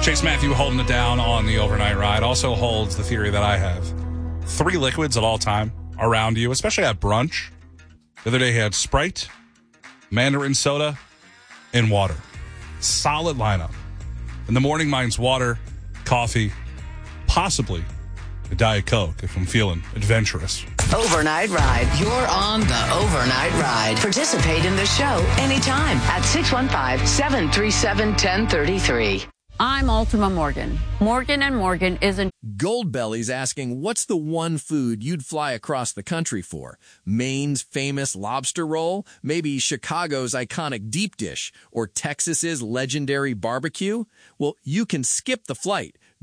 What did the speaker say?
Chase Matthew holding it down on the overnight ride also holds the theory that I have. 3 liquids at all time around you, especially at brunch. The other day he had Sprite, Mandarin soda, and water. Solid lineup. In the morning, mine's water, coffee, possibly a Diet Coke if I'm feeling adventurous. Overnight Ride. You're on the Overnight Ride. Participate in the show anytime at 615-737-1033. I'm Ultima Morgan. Morgan & Morgan isn't... Goldbelly's asking, what's the one food you'd fly across the country for? Maine's famous lobster roll? Maybe Chicago's iconic deep dish? Or Texas's legendary barbecue? Well, you can skip the flight.